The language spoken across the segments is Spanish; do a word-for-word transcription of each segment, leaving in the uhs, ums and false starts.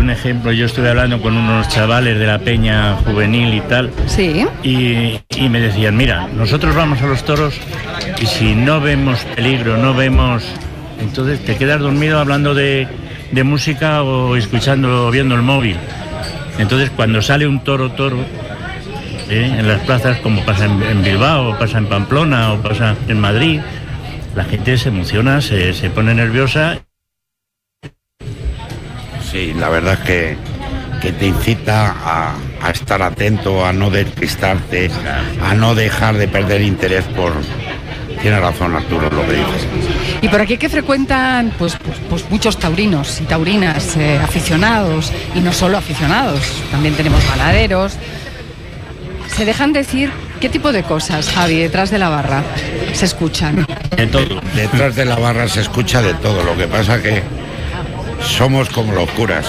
un ejemplo. Yo estuve hablando con unos chavales de la peña juvenil y tal. Sí. Y, y me decían, mira, nosotros vamos a los toros y si no vemos peligro, no vemos... Entonces te quedas dormido hablando de, de música o escuchando o viendo el móvil. Entonces cuando sale un toro, toro, ¿eh? en las plazas, como pasa en, en Bilbao, o pasa en Pamplona, o pasa en Madrid, la gente se emociona, se, se pone nerviosa. Sí, la verdad es que, que te incita a, a estar atento, a no despistarte, a no dejar de perder interés por... Tiene razón Arturo lo que dices. Y por aquí que frecuentan pues, pues, pues muchos taurinos y taurinas, eh, aficionados, y no solo aficionados, también tenemos ganaderos. ¿Se dejan decir qué tipo de cosas, Javi, detrás de la barra se escuchan? De todo. Detrás de la barra se escucha de todo, lo que pasa que somos como los curas.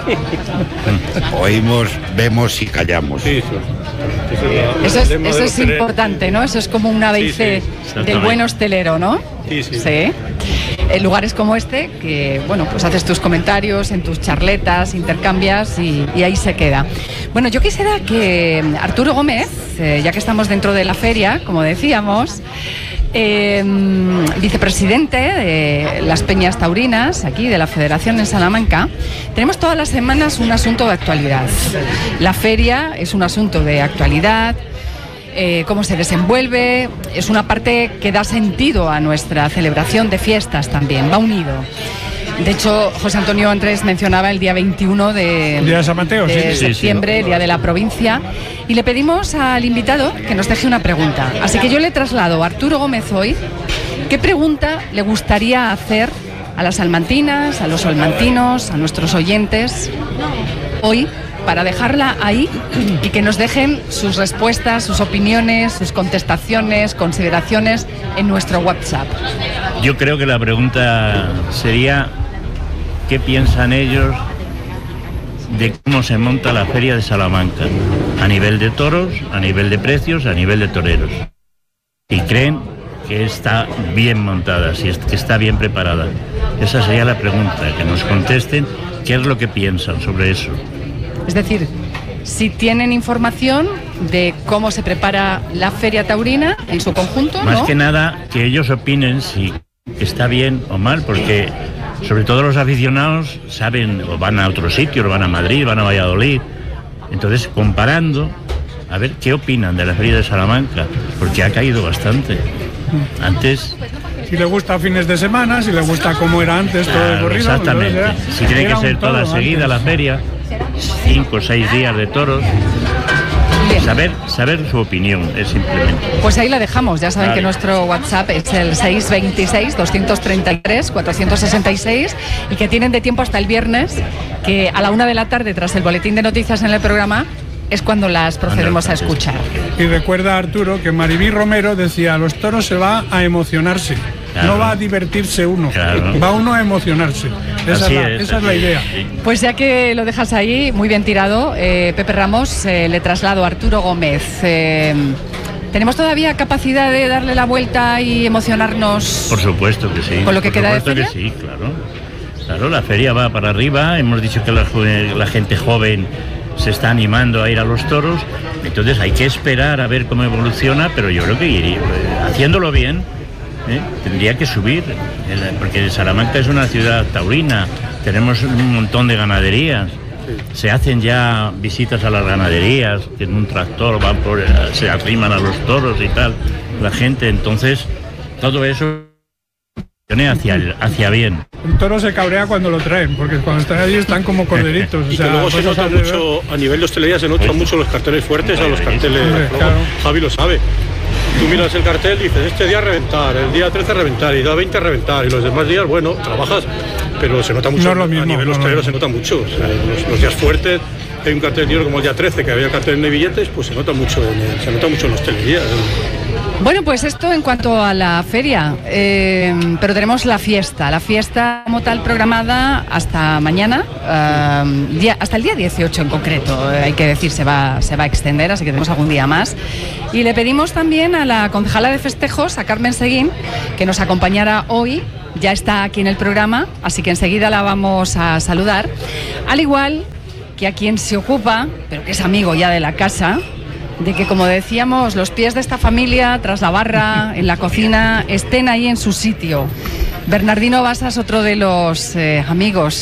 Oímos, vemos y callamos. Sí, sí. Eso es, eso es importante, ¿no? Eso es como un A B C sí, sí, del buen hostelero, ¿no? Sí, sí. Sí. En lugares como este, que, bueno, pues haces tus comentarios en tus charletas, intercambias y, y ahí se queda. Bueno, yo quisiera que Arturo Gómez, eh, ya que estamos dentro de la feria, como decíamos, eh, vicepresidente de las Peñas Taurinas, aquí de la Federación en Salamanca, tenemos todas las semanas un asunto de actualidad. La feria es un asunto de actualidad, eh, cómo se desenvuelve, es una parte que da sentido a nuestra celebración de fiestas también, va unido. De hecho, José Antonio Andrés mencionaba el día veintiuno de, día de San Mateo, de sí, septiembre, sí, sí. Día de la provincia, y le pedimos al invitado que nos deje una pregunta. Así que yo le traslado a Arturo Gómez hoy, ¿qué pregunta le gustaría hacer a las salmantinas, a los salmantinos, a nuestros oyentes hoy, para dejarla ahí y que nos dejen sus respuestas, sus opiniones, sus contestaciones, consideraciones en nuestro WhatsApp? Yo creo que la pregunta sería ¿qué piensan ellos de cómo se monta la feria de Salamanca? A nivel de toros, a nivel de precios, a nivel de toreros. Y creen que está bien montada, si es, que está bien preparada. Esa sería la pregunta, que nos contesten qué es lo que piensan sobre eso. Es decir, si tienen información de cómo se prepara la feria taurina en su conjunto, Más ¿no? que nada que ellos opinen si está bien o mal, porque sobre todo los aficionados saben, o van a otros sitios, van a Madrid, van a Valladolid. Entonces, comparando, a ver qué opinan de la feria de Salamanca, porque ha caído bastante. Antes... Si le gusta fines de semana, si le gusta como era antes, todo Claro, el corrido. exactamente. Era, si tiene que ser toda seguida antes. la feria, cinco o seis días de toros. Saber, saber su opinión es simplemente. Pues ahí la dejamos. Ya saben Vale. que nuestro WhatsApp es el seis veintiséis, doscientos treinta y tres, cuatrocientos sesenta y seis y que tienen de tiempo hasta el viernes, que a la una de la tarde, tras el boletín de noticias en el programa, es cuando las procedemos a escuchar. Y recuerda, Arturo, que Maribí Romero decía, los toros se va a emocionarse, claro. No va a divertirse uno, claro. Va uno a emocionarse. Esa, es la, es, esa es la idea. Pues ya que lo dejas ahí, muy bien tirado, eh, Pepe Ramos, eh, le traslado a Arturo Gómez. Eh, ¿Tenemos todavía capacidad de darle la vuelta y emocionarnos? Por supuesto que sí. ¿Con lo que Por queda de supuesto feria? que sí, claro. Claro, la feria va para arriba, hemos dicho que la, la gente joven se está animando a ir a los toros, entonces hay que esperar a ver cómo evoluciona, pero yo creo que iría, haciéndolo bien, ¿eh? tendría que subir, porque Salamanca es una ciudad taurina, tenemos un montón de ganaderías, se hacen ya visitas a las ganaderías, que en un tractor van por, se arriman a los toros y tal, la gente, entonces todo eso hacia, hacia bien. El toro se cabrea cuando lo traen, porque cuando están allí están como corderitos. Y o sea, que luego se pues nota alrededor. mucho, a nivel de hostelería se notan mucho los carteles fuertes a los carteles. Hombre, luego, claro. Javi lo sabe. Tú miras el cartel y dices, este día a reventar, el día trece a reventar, y el día veinte a reventar, y los demás días, bueno, trabajas, pero se nota mucho, No es lo mismo, a nivel no, hostelero no. se nota mucho. O sea, los, los días fuertes, hay un cartel negro como el día trece, que había cartel de billetes, pues se nota mucho, en el, se nota mucho en la hostelería. Bueno, pues esto en cuanto a la feria, eh, pero tenemos la fiesta, la fiesta como tal programada hasta mañana, eh, día, hasta el día dieciocho en concreto, eh, hay que decir, se va, se va a extender, así que tenemos algún día más. Y le pedimos también a la concejala de festejos, a Carmen Seguín, que nos acompañara hoy ya está aquí en el programa, así que enseguida la vamos a saludar. Al igual que a quien se ocupa, pero que es amigo ya de la casa, de que, como decíamos, los pies de esta familia, tras la barra, en la cocina, estén ahí en su sitio. Bernardino Basas, otro de los eh, amigos